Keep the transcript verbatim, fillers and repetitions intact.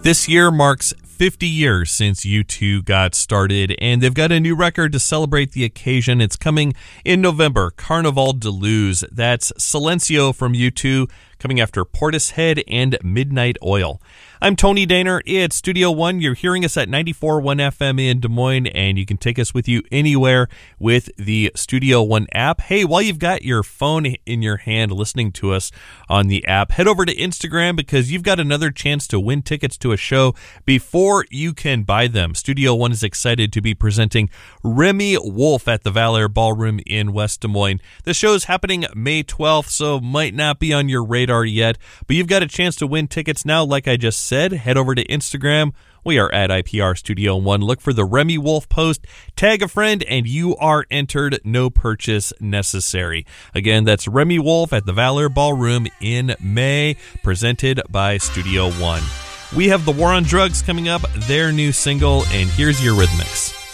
This year marks fifty years since U two got started, and they've got a new record to celebrate the occasion. It's coming in November, Carnaval de Luz. That's Silencio from U two, coming after Portishead and Midnight Oil. I'm Tony Daner. It's Studio One. You're hearing us at ninety-four point one F M in Des Moines, and you can take us with you anywhere with the Studio One app. Hey, while you've got your phone in your hand listening to us on the app, head over to Instagram because you've got another chance to win tickets to a show before you can buy them. Studio One is excited to be presenting Remy Wolf at the Valor Ballroom in West Des Moines. The show is happening May twelfth, so might not be on your radar yet, but you've got a chance to win tickets now, like I just said. Head over to Instagram. We are at I P R Studio One. Look for the Remy Wolf post, tag a friend, and you are entered. No purchase necessary. Again, that's Remy Wolf at the Valor Ballroom in May, presented by Studio One. We have The War on Drugs coming up, their new single, and here's your Eurythmics.